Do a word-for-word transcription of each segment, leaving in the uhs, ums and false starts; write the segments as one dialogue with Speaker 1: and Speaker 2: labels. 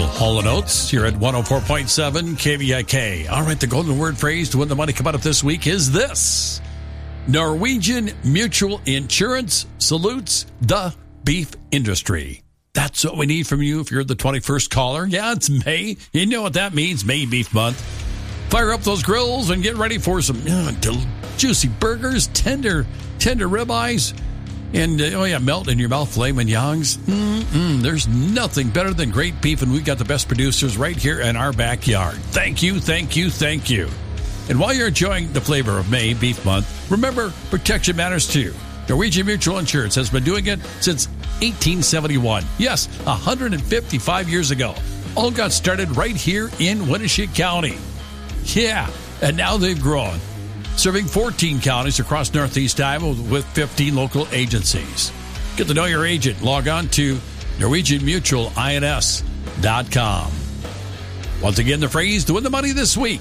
Speaker 1: little Hall and Oates here at one oh four point seven K V I K. All right, the golden word phrase to win the money coming up this week is this. Norwegian Mutual Insurance salutes the beef industry. That's what we need from you if you're the twenty-first caller. Yeah, it's May. You know what that means, May Beef Month. Fire up those grills and get ready for some uh, del- juicy burgers, tender, tender ribeyes, and, uh, oh yeah, melt in your mouth filet mignons. Mm-mm, there's nothing better than great beef, and we've got the best producers right here in our backyard. Thank you, thank you, thank you. And while you're enjoying the flavor of May Beef Month, remember, protection matters too. Norwegian Mutual Insurance has been doing it since eighteen seventy-one. Yes, one hundred fifty-five years ago. All got started right here in Winneshiek County. Yeah, and now they've grown, serving fourteen counties across Northeast Iowa with fifteen local agencies. Get to know your agent. Log on to Norwegian Mutual Ins dot com. Once again, the phrase to win the money this week.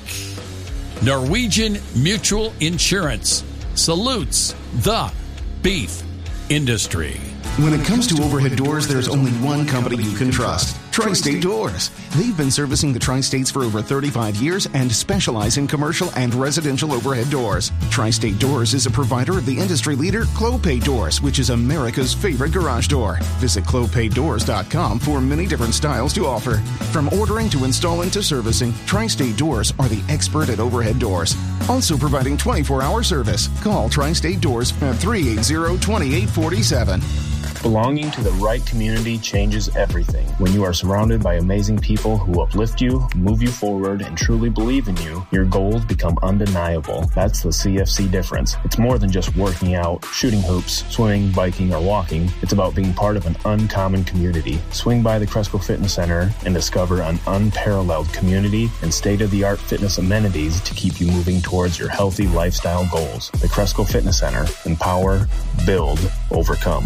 Speaker 1: Norwegian Mutual Insurance salutes the beef industry.
Speaker 2: When it comes to overhead doors, there's only one company you can trust. Tri-State Doors. They've been servicing the Tri-States for over thirty-five years and specialize in commercial and residential overhead doors. Tri-State Doors is a provider of the industry leader Clopay Doors, which is America's favorite garage door. Visit clopay doors dot com for many different styles to offer. From ordering to installing to servicing, Tri-State Doors are the expert at overhead doors. Also providing twenty-four hour service. Call Tri-State Doors at three eight zero, two eight four seven.
Speaker 3: Belonging to the right community changes everything. When you are surrounded by amazing people who uplift you, move you forward, and truly believe in you, your goals become undeniable. That's the C F C difference. It's more than just working out, shooting hoops, swimming, biking, or walking. It's about being part of an uncommon community. Swing by the Cresco Fitness Center and discover an unparalleled community and state-of-the-art fitness amenities to keep you moving towards your healthy lifestyle goals. The Cresco Fitness Center. Empower, build, overcome.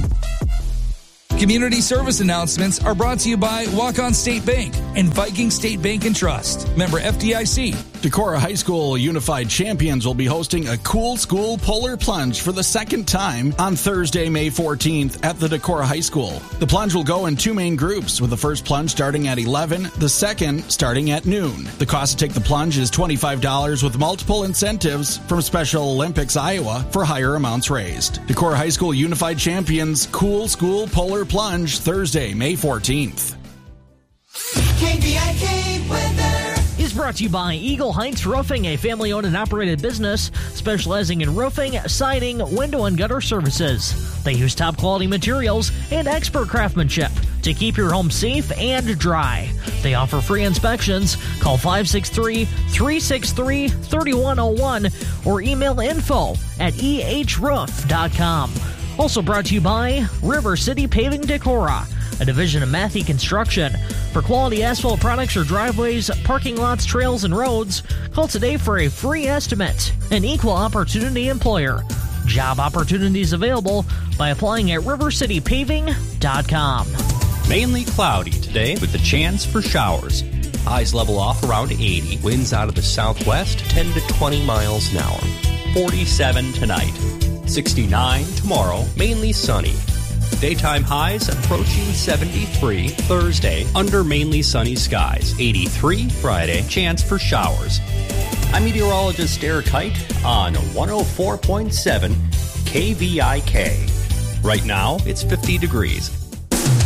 Speaker 4: Community service announcements are brought to you by Walk-On State Bank and Viking State Bank and Trust. Member F D I C.
Speaker 5: Decorah High School Unified Champions will be hosting a Cool School Polar Plunge for the second time on Thursday, May fourteenth at the Decorah High School. The plunge will go in two main groups, with the first plunge starting at eleven, the second starting at noon. The cost to take the plunge is twenty-five dollars with multiple incentives from Special Olympics Iowa for higher amounts raised. Decorah High School Unified Champions Cool School Polar Plunge Thursday, May fourteenth.
Speaker 6: K V I K weather
Speaker 7: is brought to you by Eagle Heights Roofing, a family-owned and operated business specializing in roofing, siding, window, and gutter services. They use top-quality materials and expert craftsmanship to keep your home safe and dry. They offer free inspections. Call five six three, three six three, three one zero one or email info at e h roof dot com. Also brought to you by River City Paving Decorah, a division of Matthey Construction. For quality asphalt products or driveways, parking lots, trails, and roads, call today for a free estimate. An equal opportunity employer. Job opportunities available by applying at river city paving dot com.
Speaker 8: Mainly cloudy today with the chance for showers. Highs level off around eighty. Winds out of the southwest, ten to twenty miles an hour. forty-seven tonight. sixty-nine tomorrow, mainly sunny. Daytime highs approaching seventy-three Thursday, under mainly sunny skies. eighty-three Friday, chance for showers. I'm meteorologist Eric Height on one oh four point seven K V I K. Right now, it's fifty degrees.